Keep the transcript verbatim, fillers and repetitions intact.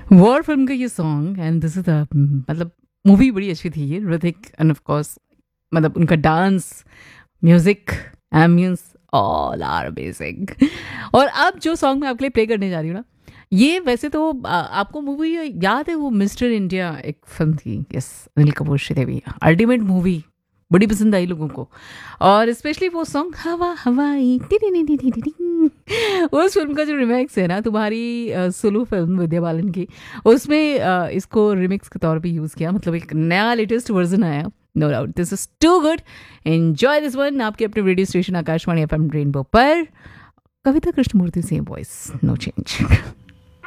War film का ये song and this is the मतलब मूवी बड़ी अच्छी थी ये ऋतिक एंड ऑफ कोर्स मतलब उनका dance music ambience all are amazing. और अब जो सॉन्ग मैं आपके लिए प्ले करने जा रही हूँ ना, ये वैसे तो आ, आपको मूवी याद है वो मिस्टर इंडिया एक फिल्म थी, yes Anil Kapoor Sridevi, ultimate movie, बड़ी पसंद आई लोगों को। और स्पेशली वो सॉन्ग हवा हवाई टिडिडिडिडिडिडिंग, उस फिल्म का जो रिमिक्स है ना तुम्हारी अ, सुलू फिल्म विद्या बालन की, उसमें अ, इसको रिमिक्स के तौर पे यूज़ किया, मतलब एक नया लेटेस्ट वर्जन आया। No doubt this is to good, enjoy this one आपके अपने radio station Akashvani F M rainbow पर। कविता Krishnamurthy same voice, no change.